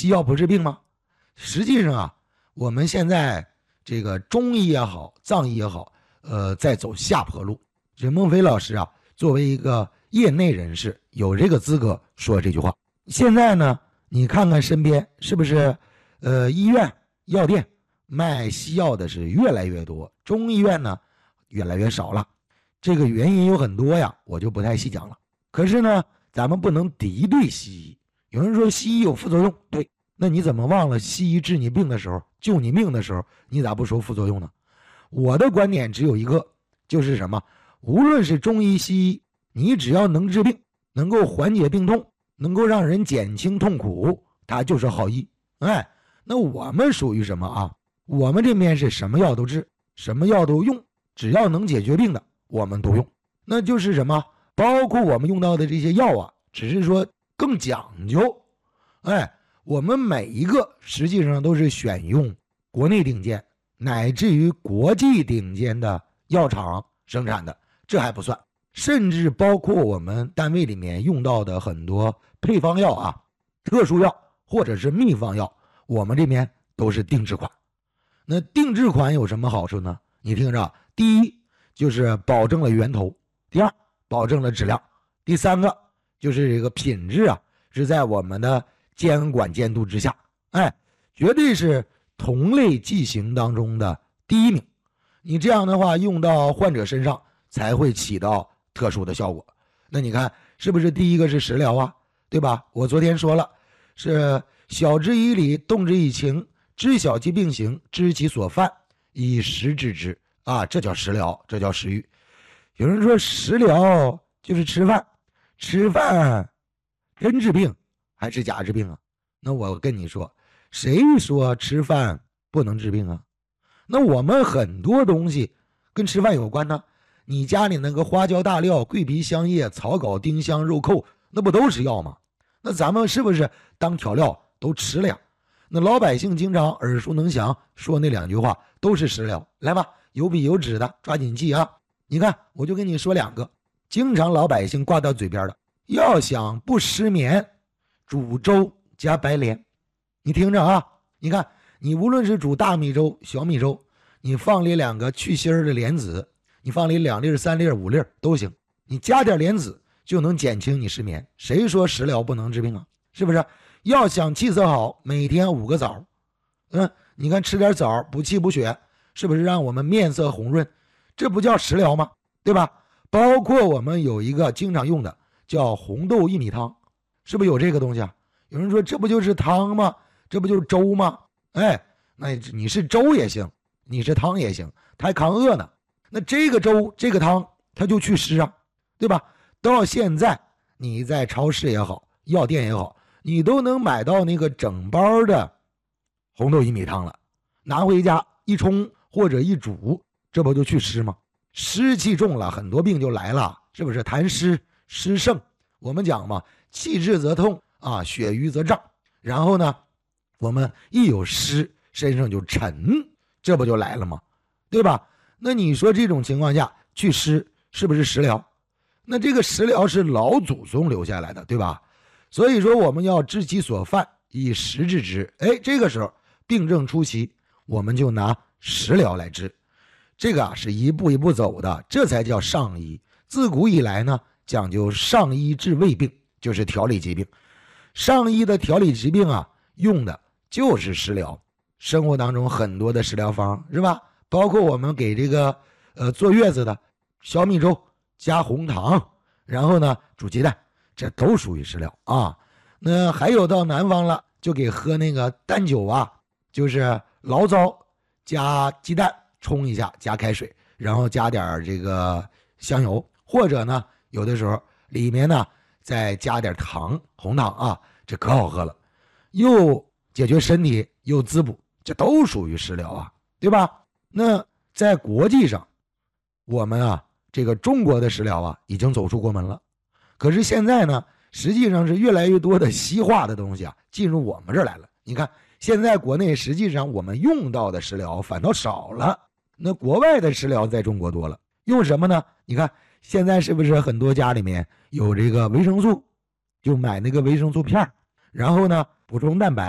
西药不治病吗？实际上啊，我们现在这个中医也好，藏医也好，在走下坡路。这孟非老师啊，作为一个业内人士，有这个资格说这句话。现在呢，你看看身边是不是，医院、药店卖西药的是越来越多，中医院呢越来越少了。这个原因有很多呀，我就不太细讲了。可是呢，咱们不能敌对西医。有人说西医有副作用，对，那你怎么忘了西医治你病的时候，救你命的时候，你咋不说副作用呢？我的观点只有一个，就是什么？无论是中医西医，你只要能治病，能够缓解病痛，能够让人减轻痛苦，它就是好医。哎，那我们属于什么啊？我们这边是什么药都治，什么药都用，只要能解决病的我们都用。那就是什么？包括我们用到的这些药啊，只是说更讲究。哎，我们每一个实际上都是选用国内顶尖乃至于国际顶尖的药厂生产的，这还不算，甚至包括我们单位里面用到的很多配方药啊、特殊药或者是秘方药，我们这边都是定制款。那定制款有什么好处呢？你听着，第一就是保证了源头，第二保证了质量，第三个就是这个品质啊是在我们的监管监督之下，哎，绝对是同类剂型当中的第一名。你这样的话用到患者身上才会起到特殊的效果。那你看是不是第一个是食疗啊，对吧？我昨天说了，是晓之以理，动之以情，知晓其病形，知其所犯，以食治之啊，这叫食疗，这叫食欲。有人说食疗就是吃饭，吃饭真治病还是假治病啊？那我跟你说，谁说吃饭不能治病啊？那我们很多东西跟吃饭有关呢。你家里那个花椒大料、桂皮香叶、草稿、丁香、肉蔻，那不都是药吗？那咱们是不是当调料都吃了呀？那老百姓经常耳熟能详说那两句话都是食疗。来吧，有笔有纸的抓紧记啊！你看，我就跟你说两个经常老百姓挂到嘴边的，要想不失眠，煮粥加白莲。你听着啊，你看你无论是煮大米粥、小米粥，你放里2个去芯的莲子，你放里2粒、3粒、5粒都行，你加点莲子就能减轻你失眠。谁说食疗不能治病啊？是不是？要想气色好，每天5个枣。你看吃点枣补气补血，是不是让我们面色红润？这不叫食疗吗？对吧？包括我们有一个经常用的叫红豆薏米汤，是不是有这个东西啊？有人说这不就是汤吗？这不就是粥吗？哎，那你是粥也行，你是汤也行，它还扛饿呢。那这个粥这个汤它就祛湿啊，对吧？到现在你在超市也好，药店也好，你都能买到那个整包的红豆薏米汤了，拿回家一冲或者一煮，这不就祛湿吗？湿气重了，很多病就来了，是不是？痰湿、湿盛，我们讲嘛，气滞则痛啊，血瘀则胀。然后呢，我们一有湿，身上就沉，这不就来了吗？对吧？那你说这种情况下祛湿是不是食疗？那这个食疗是老祖宗留下来的，对吧？所以说我们要知其所犯，以食治之。哎，这个时候病症初期，我们就拿食疗来治。这个是一步一步走的，这才叫上医。自古以来呢，讲究上医治未病，就是调理疾病。上医的调理疾病啊，用的就是食疗。生活当中很多的食疗方是吧？包括我们给这个坐月子的小米粥加红糖，然后呢煮鸡蛋，这都属于食疗啊。那还有到南方了，就给喝那个蛋酒啊，就是醪糟加鸡蛋冲一下，加开水，然后加点这个香油，或者呢有的时候里面呢再加点糖，红糖啊，这可好喝了，又解决身体又滋补，这都属于食疗啊，对吧？那在国际上，我们啊这个中国的食疗啊已经走出国门了，可是现在呢，实际上是越来越多的西化的东西啊进入我们这儿来了。你看现在国内实际上我们用到的食疗反倒少了，那国外的食疗在中国多了。用什么呢？你看现在是不是很多家里面有这个维生素，就买那个维生素片，然后呢补充蛋白。